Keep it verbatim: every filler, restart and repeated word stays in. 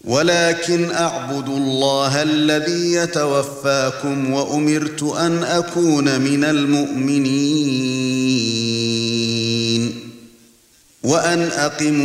ولكن اعبدوا الله الذي يتوفاكم وأمرت أن أكون من المؤمنين وأن أقم